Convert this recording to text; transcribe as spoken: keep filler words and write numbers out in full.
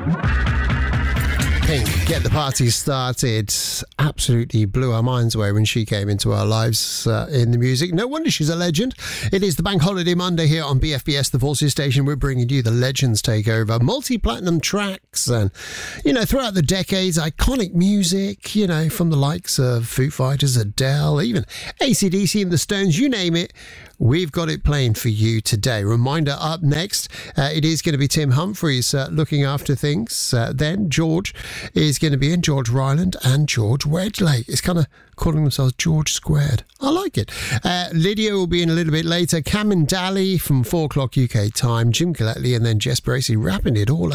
Pink, Get the Party Started. Absolutely blew our minds away when she came into our lives uh, in the music. No wonder she's a legend. It is the Bank Holiday Monday here on B F B S, the Forces Station. We're bringing you the Legends Takeover. Multi-platinum tracks and, you know, throughout the decades, iconic music, you know, from the likes of Foo Fighters, Adele, even A C D C and the Stones, you name it. We've got it playing for you today. Reminder up next, uh, it is going to be Tim Humphries uh, looking after things. Uh, then George is going to be in, George Ryland and George Wedlake. It's kind of calling themselves George Squared. I like it. Uh, Lydia will be in a little bit later. Cameron Daly from four o'clock U K time, Jim Colletley, and then Jess Bracey wrapping it all up.